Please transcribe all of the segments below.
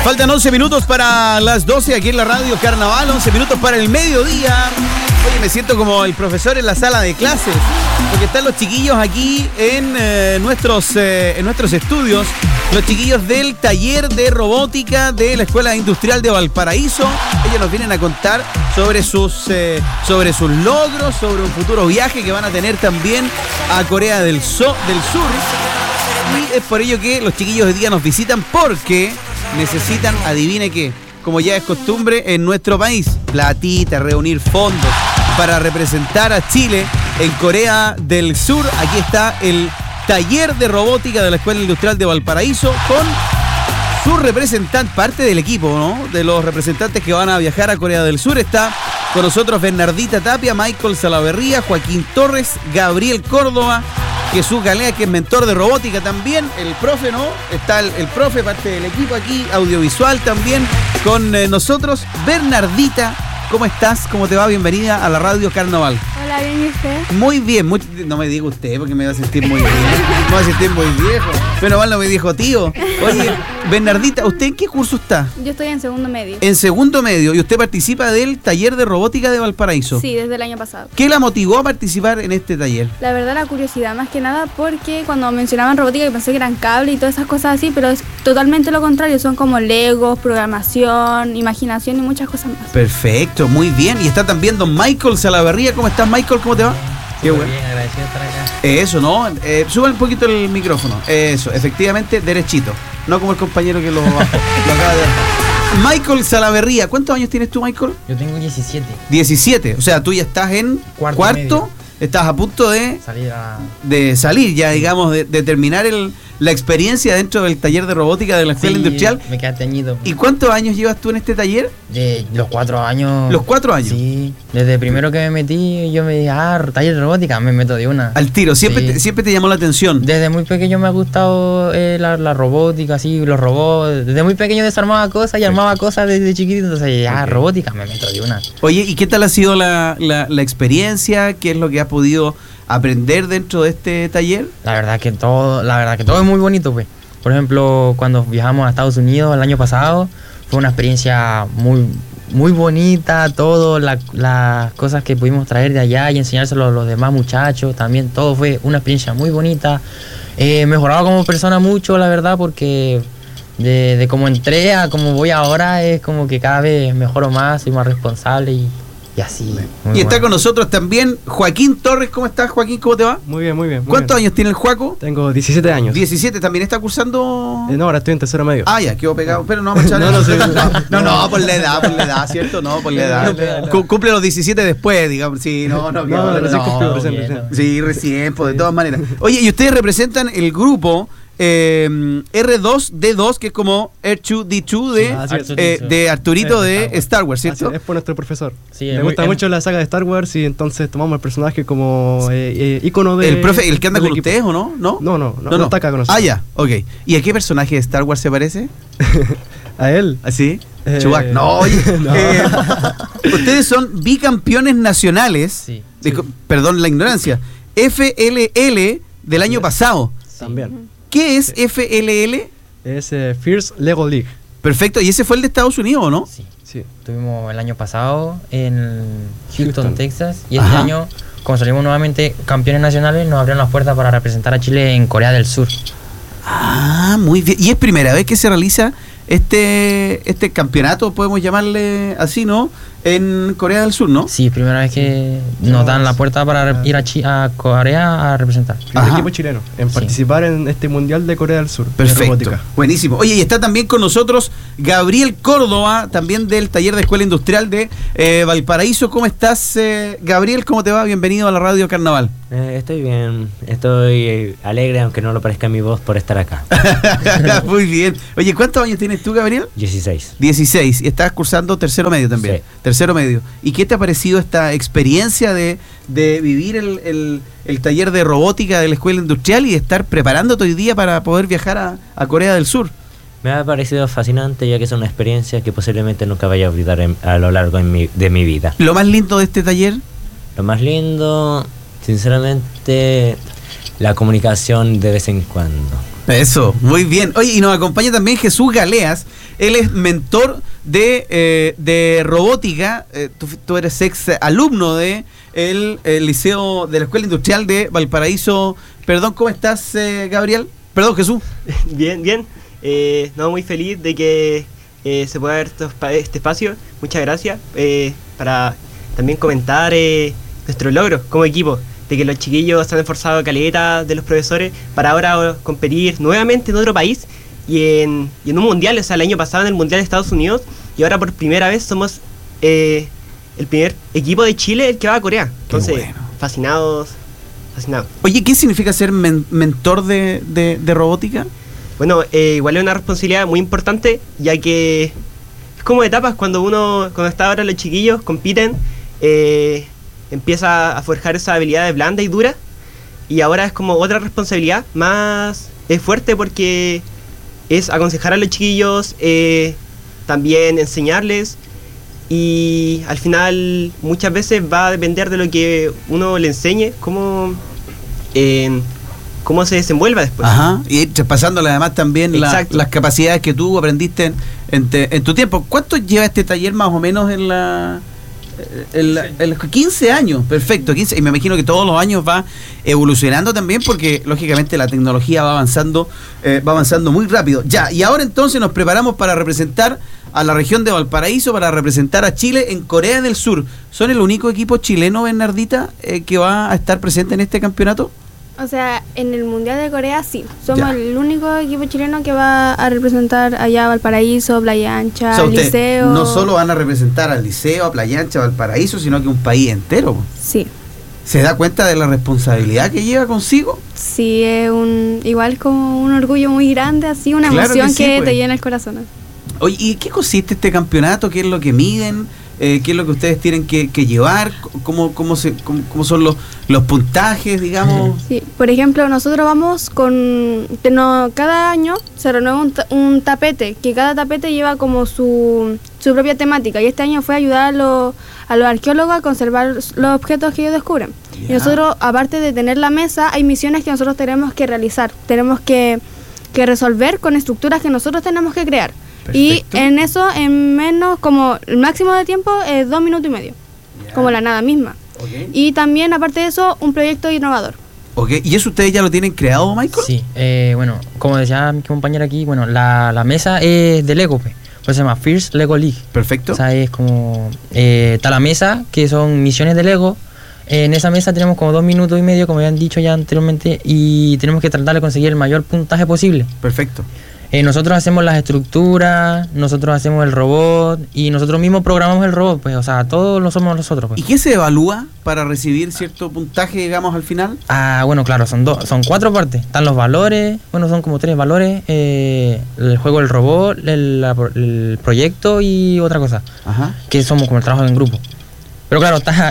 Faltan 11 minutos para las 12 aquí en la radio Carnaval, 11 minutos para el mediodía. Oye, me siento como el profesor en la sala de clases, porque están los chiquillos aquí en nuestros estudios, los chiquillos del taller de robótica de la Escuela Industrial de Valparaíso. Ellos nos vienen a contar sobre sus logros, sobre un futuro viaje que van a tener también a Corea del Sur. Y es por ello que los chiquillos de día nos visitan, porque necesitan, adivine qué, como ya es costumbre en nuestro país, platita, reunir fondos para representar a Chile en Corea del Sur. Aquí está el taller de robótica de la Escuela Industrial de Valparaíso con su representante, parte del equipo, ¿no? De los representantes que van a viajar a Corea del Sur. Está con nosotros Bernardita Tapia, Michael Salaverría, Joaquín Torres, Gabriel Córdoba, Jesús Galea, que es mentor de robótica también, el profe, ¿no? Está el profe, parte del equipo aquí, audiovisual también, con nosotros. Bernardita, ¿cómo estás? ¿Cómo te va? Bienvenida a la radio Carnaval. Hola, ¿bien y usted? Muy bien, no me diga usted porque me va a sentir muy bien. Me va a sentir muy viejo. Pero mal no me dijo tío. Oye, Bernardita, ¿usted en qué curso está? Yo estoy en segundo medio. En segundo medio. ¿Y usted participa del taller de robótica de Valparaíso? Sí, desde el año pasado. ¿Qué la motivó a participar en este taller? La verdad, la curiosidad, más que nada, porque cuando mencionaban robótica yo pensé que eran cable y todas esas cosas así, pero es totalmente lo contrario. Son como legos, programación, imaginación y muchas cosas más. Perfecto, muy bien. Y está también don Michael Salaverría. ¿Cómo estás, Michael? ¿Cómo te va? Qué bueno. Bien, agradecido de estar acá. Eso, ¿no? Sube un poquito el micrófono. Eso, efectivamente, derechito. No como el compañero que lo acaba de dar. Michael Salaverría, ¿cuántos años tienes tú, Michael? Yo tengo 17. 17, o sea, tú ya estás en cuarto, estás a punto de salir ya, digamos, de terminar la experiencia dentro del taller de robótica de la Escuela Industrial. Me quedé teñido. ¿Y cuántos años llevas tú en este taller? De los 4 años. ¿Los 4 años? Sí, desde primero que me metí, yo me dije, taller de robótica, me meto de una. Al tiro, siempre te llamó la atención. Desde muy pequeño me ha gustado la robótica, así, los robots. Desde muy pequeño desarmaba cosas y armaba cosas desde chiquitito, entonces robótica, me meto de una. Oye, ¿y qué tal ha sido la experiencia? ¿Qué es lo que has podido aprender dentro de este taller? La verdad que todo es muy bonito, pues. Por ejemplo, cuando viajamos a Estados Unidos el año pasado, fue una experiencia muy bonita, todo, las cosas que pudimos traer de allá y enseñárselo a los demás muchachos, también todo fue una experiencia muy bonita. Mejorado como persona mucho, la verdad, porque de cómo entré a cómo voy ahora es como que cada vez mejoro más, soy más responsable y así. Y está con nosotros también Joaquín Torres. ¿Cómo estás, Joaquín? ¿Cómo te va? Muy bien, muy bien. ¿Cuántos años tiene el Joaco? Tengo 17 años. 17, ¿también está cursando? No, ahora estoy en tercero medio. Ah, ya, quedó pegado. Pero no, por la edad, ¿cierto? No, por la edad. Cumple los 17 después, digamos. Sí, Sí, recién, pues, de todas maneras. Oye, y ustedes representan el grupo R2D2, que es como R2D2 de Arturito de Star Wars, ¿cierto? Es por nuestro profesor. Sí, me gusta mucho la saga de Star Wars y entonces tomamos el personaje como ícono de... ¿El profe, el que anda con ustedes o no? No está acá con nosotros. Ah, ya, ok. ¿Y a qué personaje de Star Wars se parece? ¿A él? ¿Sí? Chewbacca. No, oye. Ustedes son bicampeones nacionales, perdón la ignorancia, FLL del año pasado. También. ¿Qué es FLL? Es First Lego League. Perfecto, ¿y ese fue el de Estados Unidos o no? Sí. Estuvimos el año pasado en Houston, Texas, y este año, como salimos nuevamente campeones nacionales, nos abrieron las puertas para representar a Chile en Corea del Sur. Ah, muy bien. Y es primera vez que se realiza este campeonato, podemos llamarle así, ¿no? En Corea del Sur, ¿no? Sí, primera vez que nos dan la puerta para ir a Corea a representar. El equipo chileno en participar en este Mundial de Corea del Sur. Perfecto, buenísimo. Oye, y está también con nosotros Gabriel Córdoba, también del taller de Escuela Industrial de Valparaíso. ¿Cómo estás, Gabriel? ¿Cómo te va? Bienvenido a la radio Carnaval. Estoy bien, estoy alegre, aunque no lo parezca mi voz, por estar acá. Muy bien. Oye, ¿cuántos años tienes tú, Gabriel? 16. 16, y estás cursando tercero medio también. Sí. Tercero medio. ¿Y qué te ha parecido esta experiencia de vivir el taller de robótica de la Escuela Industrial y de estar preparándote hoy día para poder viajar a Corea del Sur? Me ha parecido fascinante, ya que es una experiencia que posiblemente nunca vaya a olvidar a lo largo de mi vida. ¿Lo más lindo de este taller? Lo más lindo, sinceramente, la comunicación de vez en cuando. Eso, muy bien. Oye, y nos acompaña también Jesús Galeas. Él es mentor de robótica. Tú eres ex alumno de el liceo de la Escuela Industrial de Valparaíso. Perdón, ¿cómo estás, Gabriel? Perdón, Jesús. Bien. No, muy feliz de que se pueda ver este espacio. Muchas gracias. Para también comentar nuestro logro como equipo, de que los chiquillos se han esforzado caleta de los profesores para ahora competir nuevamente en otro país y en un mundial. O sea, el año pasado en el Mundial de Estados Unidos, y ahora por primera vez somos el primer equipo de Chile el que va a Corea. Entonces, bueno. fascinados. Oye, ¿qué significa ser mentor de robótica? Bueno, igual es una responsabilidad muy importante, ya que es como etapas cuando está ahora los chiquillos compiten, empieza a forjar esas habilidades blandas y duras, y ahora es como otra responsabilidad más fuerte, porque es aconsejar a los chiquillos, también enseñarles, y al final muchas veces va a depender de lo que uno le enseñe, cómo se desenvuelva después. Ajá, y traspasándole además también las capacidades que tú aprendiste en tu tiempo. ¿Cuánto lleva este taller más o menos en los 15 años? Perfecto, 15. Y me imagino que todos los años va evolucionando también, porque lógicamente la tecnología va avanzando muy rápido. Ya, y ahora entonces nos preparamos para representar a la región de Valparaíso, para representar a Chile en Corea del Sur. ¿Son el único equipo chileno, Bernardita, que va a estar presente en este campeonato? O sea, en el Mundial de Corea sí. Somos el único equipo chileno que va a representar allá a Valparaíso, Playa Ancha, o sea, Liceo. No solo van a representar al Liceo, a Playa Ancha, a Valparaíso, sino que un país entero. Sí. ¿Se da cuenta de la responsabilidad que lleva consigo? Sí, es igual como un orgullo muy grande, así una emoción que te llena el corazón. Oye, ¿y qué consiste este campeonato? ¿Qué es lo que miden? ¿Qué es lo que ustedes tienen que llevar? ¿Cómo son los puntajes, digamos? Sí, por ejemplo, nosotros vamos cada año se renueva un tapete, que cada tapete lleva como su propia temática, y este año fue ayudar a los arqueólogos a conservar los objetos que ellos descubren. Yeah. Y nosotros, aparte de tener la mesa, hay misiones que nosotros tenemos que realizar, tenemos que resolver con estructuras que nosotros tenemos que crear. Perfecto. Y en eso, en menos, como el máximo de tiempo, es 2 minutos y medio. Yeah. Como la nada misma. Okay. Y también, aparte de eso, un proyecto innovador. Ok, ¿y eso ustedes ya lo tienen creado, Michael? Sí, bueno, como decía mi compañera aquí, bueno, la mesa es de Lego, pues se llama First Lego League. Perfecto. O sea, es como, está la mesa, que son misiones de Lego. En esa mesa tenemos como 2 minutos y medio, como habían dicho ya anteriormente, y tenemos que tratar de conseguir el mayor puntaje posible. Perfecto. Nosotros hacemos las estructuras, nosotros hacemos el robot y nosotros mismos programamos el robot, pues, o sea, todos lo somos nosotros, pues. ¿Y qué se evalúa para recibir cierto puntaje, digamos, al final? Bueno, claro, son 4 partes. Están los valores, bueno, son como 3 valores, el juego del robot, el proyecto y otra cosa. Ajá. Que somos como el trabajo en grupo. Pero claro, está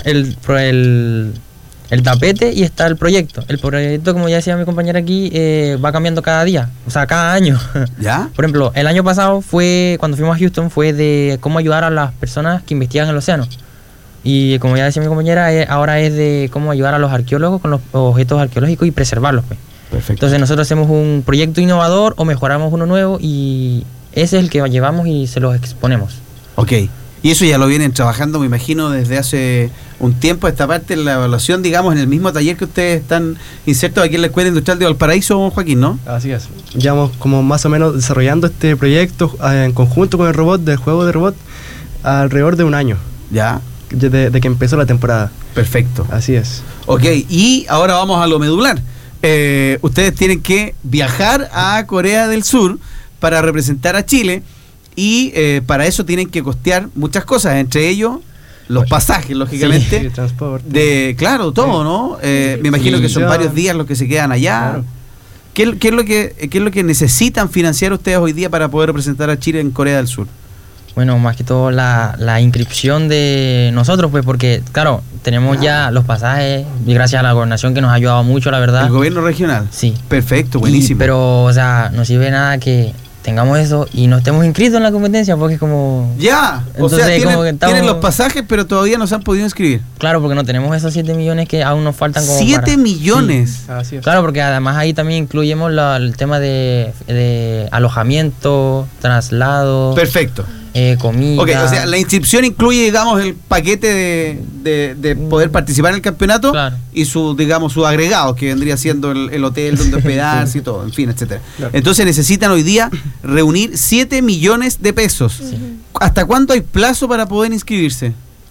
el tapete y está el proyecto. El proyecto, como ya decía mi compañera aquí, va cambiando cada día, o sea, cada año. ¿Ya? Por ejemplo, el año pasado cuando fuimos a Houston, fue de cómo ayudar a las personas que investigan el océano. Y como ya decía mi compañera, ahora es de cómo ayudar a los arqueólogos con los objetos arqueológicos y preservarlos, pues. Perfecto. Entonces nosotros hacemos un proyecto innovador o mejoramos uno nuevo, y ese es el que llevamos y se los exponemos. Ok. Y eso ya lo vienen trabajando, me imagino, desde hace un tiempo, esta parte de la evaluación, digamos, en el mismo taller que ustedes están insertos aquí en la Escuela Industrial de Valparaíso, Joaquín, ¿no? Así es. Llevamos como más o menos desarrollando este proyecto en conjunto con el robot, del juego de robot, alrededor de un año. Ya. De que empezó la temporada. Perfecto. Así es. Ok, y ahora vamos a lo medular. Ustedes tienen que viajar a Corea del Sur para representar a Chile. Y para eso tienen que costear muchas cosas, entre ellos los pasajes, lógicamente. Sí, transporte. Claro, todo, ¿no? Me imagino que son varios días los que se quedan allá. Claro. ¿Qué es lo que necesitan financiar ustedes hoy día para poder representar a Chile en Corea del Sur? Bueno, más que todo la inscripción de nosotros, pues, porque, claro, tenemos ya los pasajes, y gracias a la gobernación que nos ha ayudado mucho, la verdad. ¿El gobierno regional? Sí. Perfecto, buenísimo. Pero, o sea, no sirve nada que tengamos eso y no estemos inscritos en la competencia, porque es como... Ya, o Entonces, sea, como que estamos- tienen los pasajes, pero todavía no se han podido inscribir. Claro, porque no tenemos esos 7 millones que aún nos faltan como 7 para- millones. Así es. Claro, porque además ahí también incluimos el tema de alojamiento, traslado, Perfecto. comida. Ok, o sea, la inscripción incluye, digamos, el paquete de poder participar en el campeonato Claro. y sus agregados, que vendría siendo el hotel donde hospedarse y todo, en fin, etcétera. Claro. Entonces necesitan hoy día reunir 7 millones de pesos. ¿Hasta cuándo hay plazo para poder inscribirse?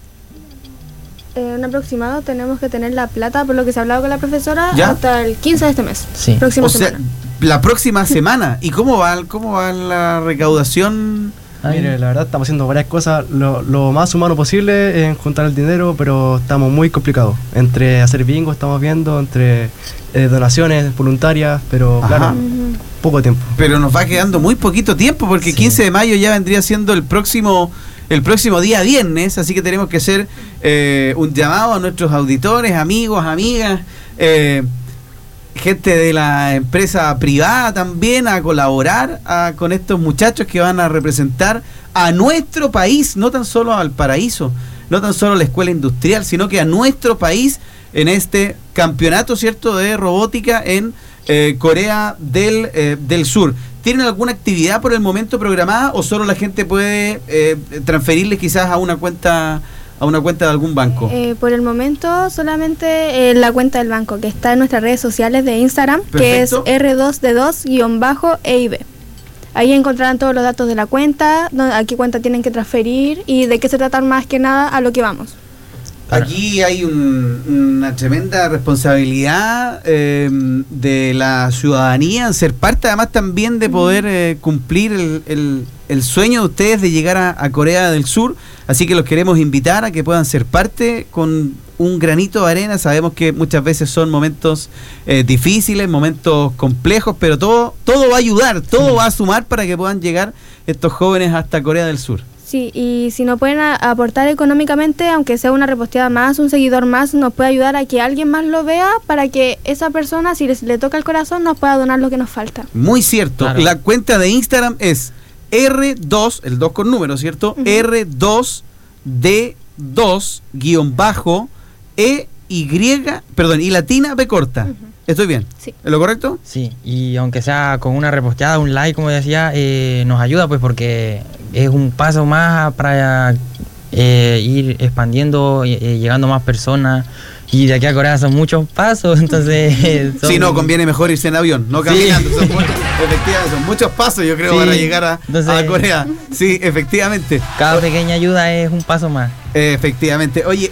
Un aproximado tenemos que tener la plata, por lo que se ha hablado con la profesora, ¿Ya? hasta el 15 de este mes. Sí. Próxima O sea, semana. la próxima semana. ¿Y cómo va la recaudación? Ahí. Mire, la verdad estamos haciendo varias cosas lo más humano posible en juntar el dinero, pero estamos muy complicados. Entre hacer bingo estamos viendo, entre donaciones voluntarias, pero Ajá. claro, poco tiempo. Pero nos va quedando muy poquito tiempo porque Sí. 15 de mayo ya vendría siendo el próximo día viernes, así que tenemos que hacer un llamado a nuestros auditores, amigos, amigas, gente de la empresa privada también a colaborar con estos muchachos que van a representar a nuestro país, no tan solo a Valparaíso, no tan solo a la escuela industrial, sino que a nuestro país en este campeonato, ¿cierto?, de robótica en Corea del Sur. ¿Tienen alguna actividad por el momento programada o solo la gente puede transferirles quizás a una cuenta de algún banco? Por el momento solamente la cuenta del banco, que está en nuestras redes sociales de Instagram, que es Perfecto. R2D2-EIB. Ahí encontrarán todos los datos de la cuenta, a qué cuenta tienen que transferir y de qué se tratan más que nada a lo que vamos. Aquí hay una tremenda responsabilidad de la ciudadanía en ser parte además también de poder cumplir el sueño de ustedes de llegar a Corea del Sur, así que los queremos invitar a que puedan ser parte con un granito de arena. Sabemos que muchas veces son momentos difíciles, momentos complejos, pero todo va a ayudar, todo va a sumar para que puedan llegar estos jóvenes hasta Corea del Sur. Sí, y si no pueden aportar económicamente, aunque sea una reposteada más, un seguidor más, nos puede ayudar a que alguien más lo vea para que esa persona, si le toca el corazón, nos pueda donar lo que nos falta. Muy cierto. Claro. La cuenta de Instagram es R2, el 2 con número, ¿cierto? Ujú. R2D2-EY, perdón, y latina B corta. Ujú. ¿Estoy bien? Sí. ¿Es lo correcto? Sí, y aunque sea con una reposteada, un like, como decía, nos ayuda pues porque es un paso más para ir expandiendo, llegando a más personas. Y de aquí a Corea son muchos pasos, entonces... Sí, no, conviene mejor irse en avión, no Sí. caminando. Efectivamente, son muchos pasos, yo creo, Sí. para llegar a Entonces- Corea. Sí, efectivamente. Cada pequeña ayuda es un paso más. Efectivamente. Oye,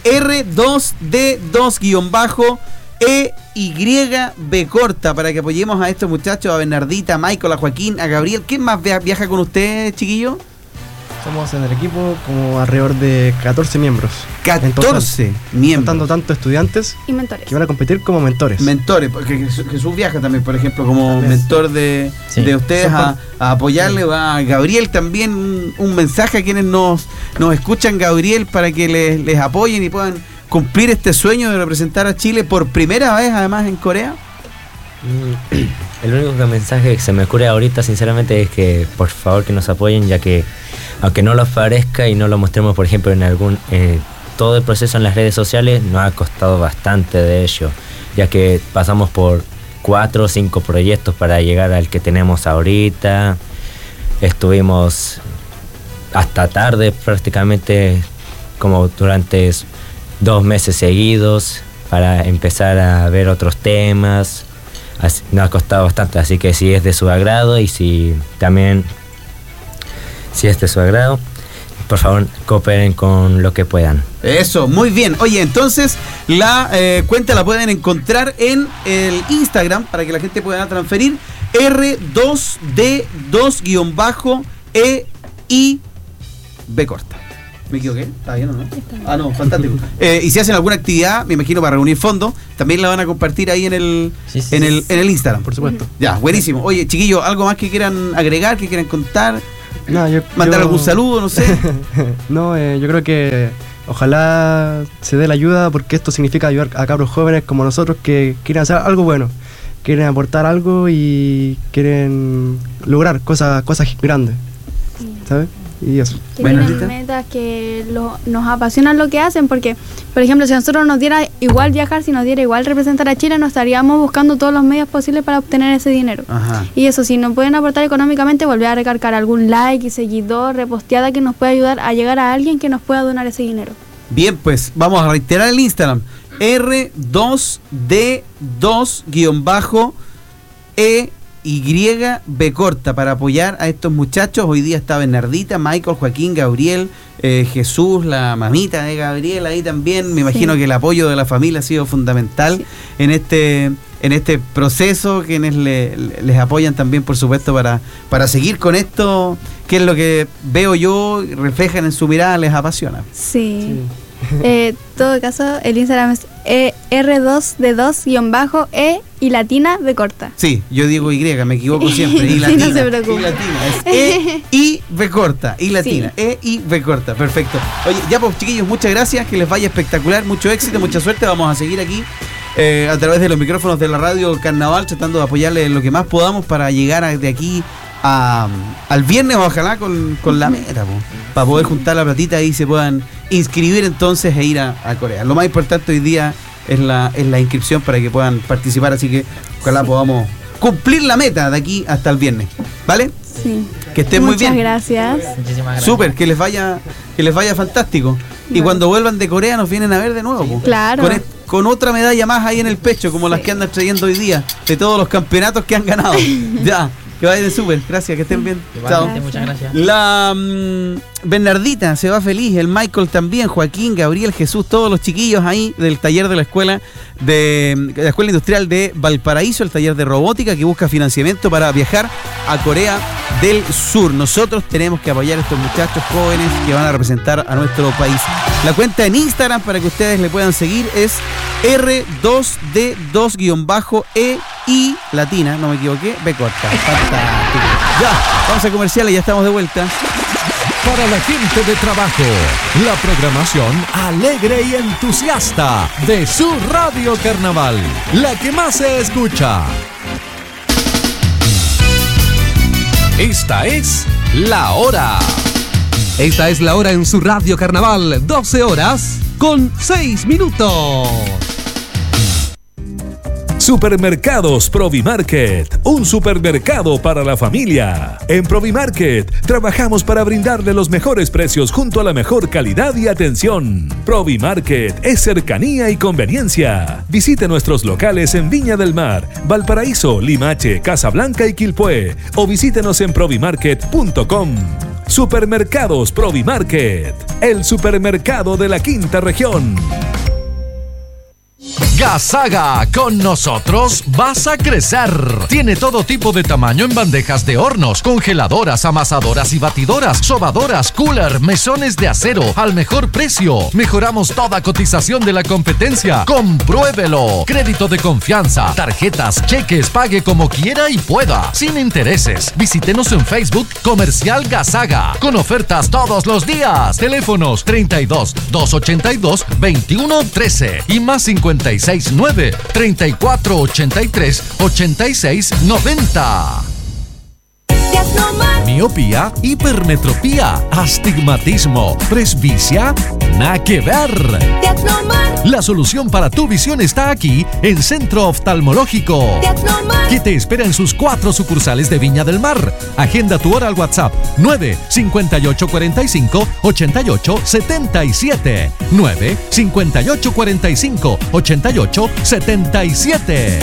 R2D2-EYB corta, para que apoyemos a estos muchachos, a Bernardita, a Michael, a Joaquín, a Gabriel. ¿Quién más viaja con usted, chiquillo? Somos en el equipo como alrededor de 14 miembros. En total, 14 miembros. contando tanto estudiantes Y mentores. que van a competir como mentores. Mentores, porque Jesús viaja también, por ejemplo, como También. mentor de ustedes Son a apoyarle. Va a Gabriel también un mensaje a quienes nos escuchan, Gabriel, para que les apoyen y puedan cumplir este sueño de representar a Chile por primera vez, además, en Corea. El único mensaje que se me ocurre ahorita, sinceramente, es que por favor que nos apoyen, ya que aunque no lo parezca y no lo mostremos, por ejemplo, en todo el proceso en las redes sociales, nos ha costado bastante de ello, ya que pasamos por 4 o 5 proyectos para llegar al que tenemos ahorita. Estuvimos hasta tarde prácticamente, como durante 2 meses seguidos, para empezar a ver otros temas. Nos ha costado bastante, así que si es de su agrado y si es de su agrado, por favor cooperen con lo que puedan. Eso, muy bien. Oye, entonces la cuenta la pueden encontrar en el Instagram para que la gente pueda transferir R2D2-EIB corta. ¿Me equivoqué? ¿Está bien o no? Ah, no, fantástico. Y si hacen alguna actividad, me imagino para reunir fondos, también la van a compartir ahí en el Instagram. Por supuesto. Ya, buenísimo. Oye, chiquillos, ¿algo más que quieran agregar, que quieran contar? No, ¿Mandar algún saludo? No sé. No, yo creo que ojalá se dé la ayuda porque esto significa ayudar a cabros jóvenes como nosotros que quieren hacer algo bueno. quieren aportar algo y quieren lograr cosas grandes, ¿sabes? Y eso. Que Bueno, tienen Tita. metas que nos apasionan lo que hacen, porque, por ejemplo, si a nosotros nos diera igual viajar, si nos diera igual representar a Chile, nos estaríamos buscando todos los medios posibles para obtener ese dinero. Ajá. Y eso, si nos pueden aportar económicamente, volver a recargar algún like y seguidor, reposteada que nos pueda ayudar a llegar a alguien que nos pueda donar ese dinero. Bien, pues vamos a reiterar el Instagram. R2D2-EYB corta para apoyar a estos muchachos. Hoy día está Bernardita, Michael, Joaquín, Gabriel, Jesús, la mamita de Gabriel ahí también. Me imagino que el apoyo de la familia ha sido fundamental en este proceso, quienes les apoyan también, por supuesto, para seguir con esto, que es lo que veo yo, reflejan en su mirada, les apasiona. Sí. En todo caso, el Instagram es R2D2-E y latina B corta. Sí, yo digo Y, me equivoco siempre. Y Sí, latina. no se preocupe. Y latina. Es E y B corta. Y latina. Sí. E y B corta. Perfecto. Oye, ya pues, chiquillos, muchas gracias. Que les vaya espectacular. Mucho éxito, mucha suerte. Vamos a seguir aquí a través de los micrófonos de la radio Carnaval, tratando de apoyarles en lo que más podamos para llegar de aquí al viernes, ojalá con la meta, para poder juntar la platita y se puedan inscribir entonces e ir a Corea. Lo más importante hoy día es la inscripción para que puedan participar, así que ojalá podamos cumplir la meta de aquí hasta el viernes, ¿vale? Sí. Que estén muy bien. Muchas gracias. Muchísimas gracias. Súper, que les vaya fantástico. Y Bueno. cuando vuelvan de Corea nos vienen a ver de nuevo, po. Claro. Con otra medalla más ahí en el pecho, como las que andan trayendo hoy día, de todos los campeonatos que han ganado. Ya, que vayan de súper. Gracias, que estén bien. Igualmente, Chao. muchas gracias. La Bernardita se va feliz, el Michael también, Joaquín, Gabriel, Jesús, todos los chiquillos ahí del taller de la escuela la Escuela Industrial de Valparaíso, el taller de robótica que busca financiamiento para viajar a Corea del Sur. Nosotros tenemos que apoyar a estos muchachos jóvenes que van a representar a nuestro país. La cuenta en Instagram para que ustedes le puedan seguir es R2D2-E y latina, no me equivoqué, B corta. Fantástico. Ya, vamos a comerciales, ya estamos de vuelta. Para la gente de trabajo, la programación alegre y entusiasta de su Radio Carnaval, la que más se escucha. Esta es La Hora. Esta es la hora en su Radio Carnaval, 12 horas con 6 minutos. Supermercados Provimarket, un supermercado para la familia. En Provimarket trabajamos para brindarle los mejores precios junto a la mejor calidad y atención. Provimarket es cercanía y conveniencia. Visite nuestros locales en Viña del Mar, Valparaíso, Limache, Casablanca y Quilpué o visítenos en provimarket.com. Supermercados Provimarket, el supermercado de la quinta región. Gasaga, con nosotros vas a crecer. Tiene todo tipo de tamaño en bandejas de hornos, congeladoras, amasadoras y batidoras, sobadoras, cooler, mesones de acero al mejor precio. Mejoramos toda cotización de la competencia. Compruébelo. Crédito de confianza, tarjetas, cheques, pague como quiera y pueda, sin intereses. Visítenos en Facebook Comercial Gasaga, con ofertas todos los días. Teléfonos 32 282 2113 y más 56 9 34 83 86 90. Miopía, hipermetropía, astigmatismo, presbicia, nada que ver. La solución para tu visión está aquí en Centro Oftalmológico, que te espera en sus 4 sucursales de Viña del Mar. Agenda tu hora al WhatsApp 9 58 45 88 77 9 58 45 88 77.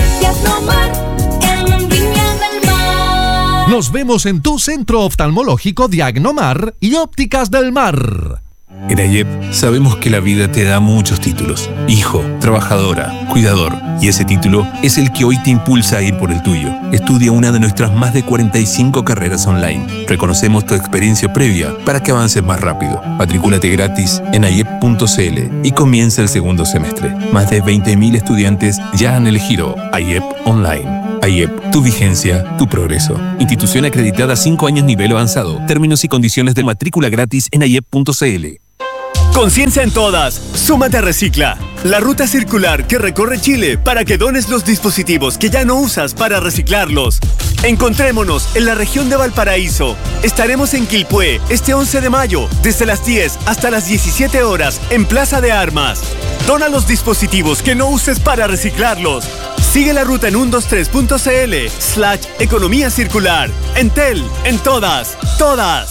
Nos vemos en tu Centro Oftalmológico Diagnomar y Ópticas del Mar. En AYEP sabemos que la vida te da muchos títulos: hijo, trabajadora, cuidador. Y ese título es el que hoy te impulsa a ir por el tuyo. Estudia una de nuestras más de 45 carreras online. Reconocemos tu experiencia previa para que avances más rápido. Matricúlate gratis en ayep.cl y comienza el segundo semestre. Más de 20.000 estudiantes ya han elegido AYEP Online. AYEP, tu vigencia, tu progreso. Institución acreditada 5 años nivel avanzado. Términos y condiciones de matrícula gratis en ayep.cl. Conciencia en todas. Súmate a Recicla, la ruta circular que recorre Chile para que dones los dispositivos que ya no usas para reciclarlos. Encontrémonos en la región de Valparaíso. Estaremos en Quilpué este 11 de mayo, desde las 10 hasta las 17 horas, en Plaza de Armas. Dona los dispositivos que no uses para reciclarlos. Sigue la ruta en 123.cl/economía circular. Entel, en todas, todas.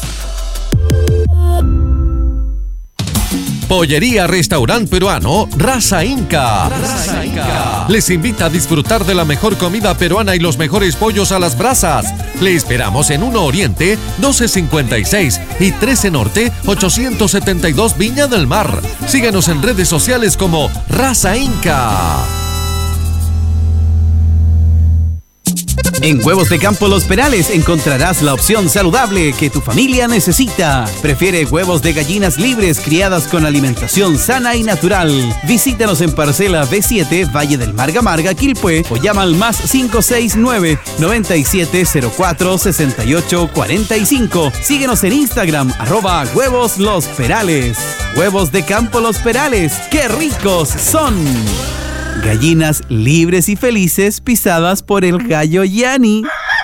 Pollería Restaurant Peruano Raza Inca. Les invita a disfrutar de la mejor comida peruana y los mejores pollos a las brasas. Le esperamos en 1 Oriente 1256 y 13 Norte 872 Viña del Mar. Síganos en redes sociales como Raza Inca. En Huevos de Campo Los Perales encontrarás la opción saludable que tu familia necesita. Prefiere huevos de gallinas libres criadas con alimentación sana y natural. Visítanos en Parcela B7, Valle del Marga Marga, Quilpué, o llama al más 569-9704-6845. Síguenos en Instagram, @Huevos Los Perales. Huevos de Campo Los Perales, ¡qué ricos son! Gallinas libres y felices pisadas por el gallo Yani.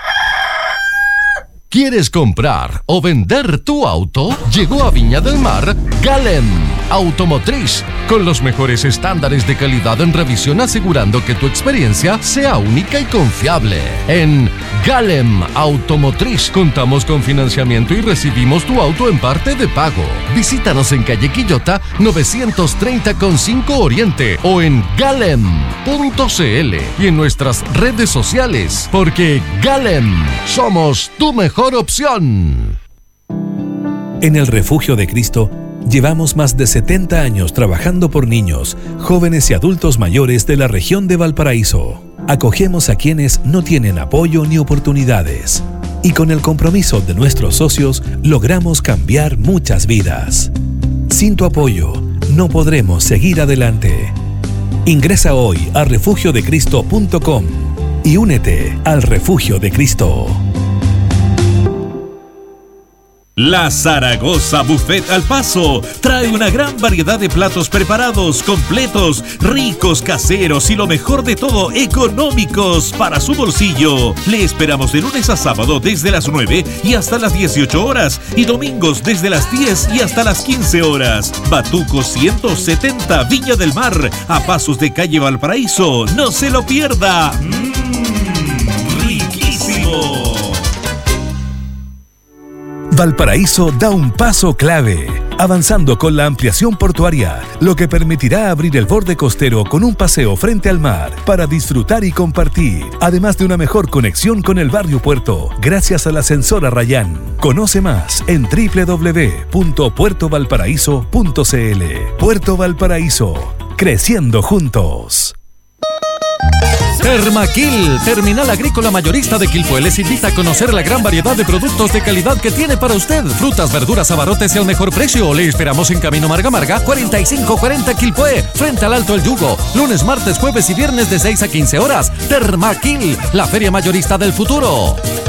¿Quieres comprar o vender tu auto? Llegó a Viña del Mar Galem Automotriz, con los mejores estándares de calidad en revisión, asegurando que tu experiencia sea única y confiable. En Galem Automotriz contamos con financiamiento y recibimos tu auto en parte de pago. Visítanos en calle Quillota 930,5 Oriente o en galem.cl y en nuestras redes sociales, porque Galem somos tu mejor opción. En el Refugio de Cristo llevamos más de 70 años trabajando por niños, jóvenes y adultos mayores de la región de Valparaíso. Acogemos a quienes no tienen apoyo ni oportunidades. Y con el compromiso de nuestros socios logramos cambiar muchas vidas. Sin tu apoyo, no podremos seguir adelante. Ingresa hoy a refugiodecristo.com y únete al Refugio de Cristo. La Zaragoza Buffet al Paso trae una gran variedad de platos preparados, completos, ricos, caseros y lo mejor de todo, económicos para su bolsillo. Le esperamos de lunes a sábado desde las 9 y hasta las 18 horas y domingos desde las 10 y hasta las 15 horas. Batuco 170 Viña del Mar, a pasos de calle Valparaíso. ¡No se lo pierda! ¡Riquísimo! Valparaíso da un paso clave, avanzando con la ampliación portuaria, lo que permitirá abrir el borde costero con un paseo frente al mar para disfrutar y compartir, además de una mejor conexión con el barrio Puerto, gracias al ascensor Arrayán. Conoce más en www.puertovalparaíso.cl. Puerto Valparaíso, creciendo juntos. Termaquil, Terminal Agrícola Mayorista de Quilpué, les invita a conocer la gran variedad de productos de calidad que tiene para usted. Frutas, verduras, abarrotes y al mejor precio. Le esperamos en Camino Marga Marga, 4540 Quilpué, frente al Alto El Yugo. Lunes, martes, jueves y viernes de 6 a 15 horas. Termaquil, la feria mayorista del futuro.